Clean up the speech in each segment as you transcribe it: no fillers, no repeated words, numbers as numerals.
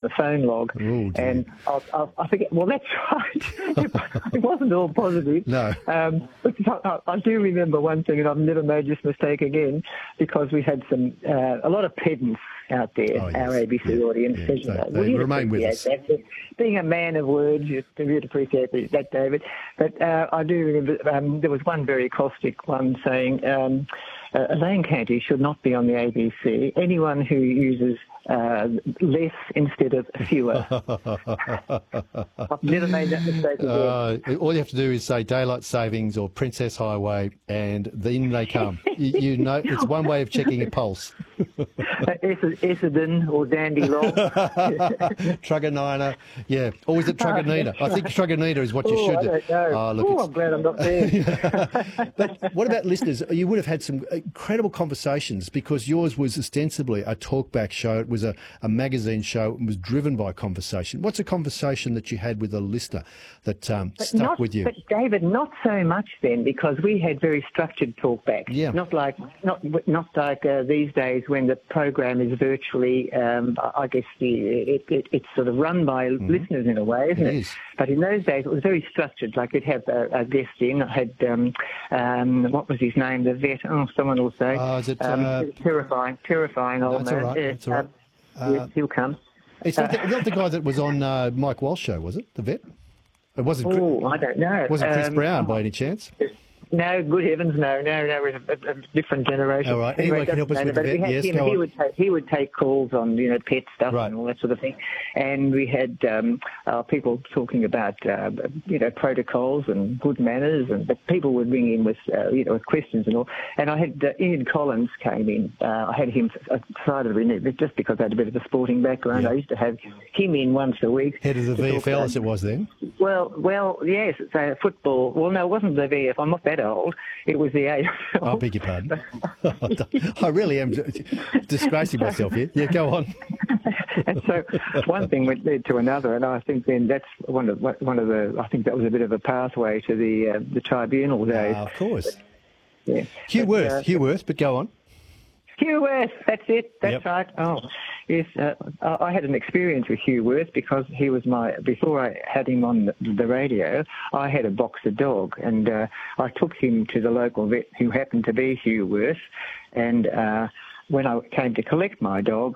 the phone log. Oh, dear. And I forget. Well, that's right. It wasn't all positive. No. But I do remember one thing, and I've never made this mistake again, because we had a lot of pedants out there, our ABC audience. So they remain with us. Being a man of words, you'd appreciate that, David. But I do remember there was one very caustic one saying, Elaine Canty should not be on the ABC. Anyone who uses less instead of fewer. I've never made that mistake again. All you have to do is say daylight savings or Princess Highway, and then they come. you know, it's one way of checking a pulse. Essendon or Dandenong. Truganina, yeah. Or is it Truganina? I think Truganina is what you should do. I don't know. I'm glad I'm not there. But what about listeners? You would have had some incredible conversations, because yours was ostensibly a talkback show. It was a magazine show and was driven by conversation. What's a conversation that you had with a listener that stuck with you? But David, not so much then, because we had very structured talkbacks. Yeah. Not like these days when the program is virtually, I guess it's sort of run by listeners in a way, isn't it? But in those days it was very structured. Like you'd have a guest in. I had what was his name? The vet. Oh, someone will say. Is it terrifying old that's man. All right. That's all right. Yes, he'll come. It's not the guy that was on Mike Walsh show, was it? The vet? It wasn't. Oh, I don't know. Wasn't Chris Brown by any chance? No, good heavens, no. It was a different generation. All right. Anyway, can you help us with the vet? Yes, go on. He would take calls on, pet stuff and all that sort of thing. And we had people talking about, protocols and good manners, but people would ring in with, with questions and all. And I had Ian Collins came in. I had him side of the just because I had a bit of a sporting background. I used to have him in once a week. Head of the VFL, as it was then. Well, yes, it's football. Well, no, it wasn't the VFL. I'm not that old. It was the AFL. I beg your pardon. I really am disgracing myself here. Yeah, go on. And so one thing would lead to another, and I think then that's one of the. I think that was a bit of a pathway to the tribunal days. Of course. Yeah. Hugh Worth, but go on. Hugh Worth, that's it. That's right. Oh, yes. I had an experience with Hugh Worth because he was before I had him on the radio, I had a boxer dog, and I took him to the local vet who happened to be Hugh Worth, and when I came to collect my dog,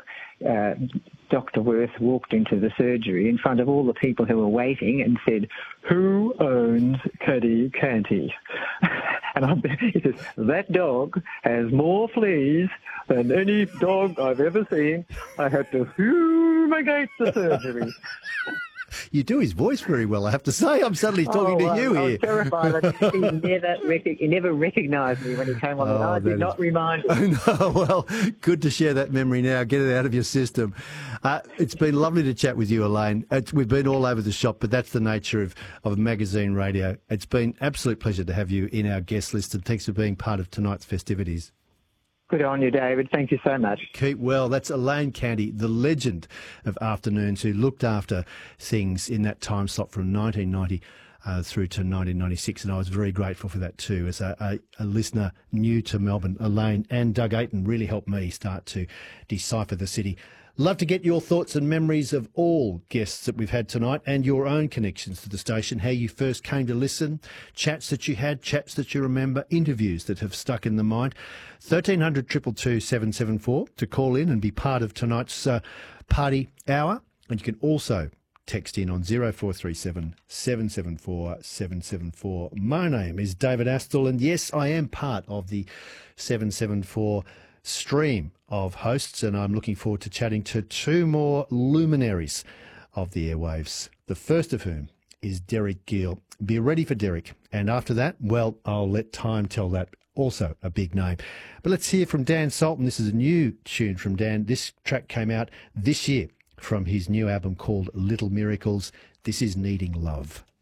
Dr. Worth walked into the surgery in front of all the people who were waiting and said, "Who owns Caddy Canty?" And he says, "That dog has more fleas than any dog I've ever seen. I had to fumigate the surgery." You do his voice very well, I have to say. I'm suddenly talking to you here. I was terrified that he never recognised me when he came on. I did not remind him. No, well, good to share that memory now. Get it out of your system. It's been lovely to chat with you, Elaine. We've been all over the shop, but that's the nature of magazine radio. It's been an absolute pleasure to have you in our guest list, and thanks for being part of tonight's festivities. Good on you, David. Thank you so much. Keep well. That's Elaine Canty, the legend of afternoons, who looked after things in that time slot from 1990 through to 1996, and I was very grateful for that too. As a listener new to Melbourne, Elaine and Doug Ayton really helped me start to decipher the city. Love to get your thoughts and memories of all guests that we've had tonight, and your own connections to the station, how you first came to listen, chats that you had, chats that you remember, interviews that have stuck in the mind. 1300 222 774 to call in and be part of tonight's party hour. And you can also text in on 0437 774 774. My name is David Astle, and yes, I am part of the 774 stream of hosts, and I'm looking forward to chatting to two more luminaries of the airwaves, the first of whom is Derek Gill. Be ready for Derek. And after that, well, I'll let time tell that. Also a big name. But let's hear from Dan Sultan. This is a new tune from Dan. This track came out this year from his new album called Little Miracles. This is Needing Love.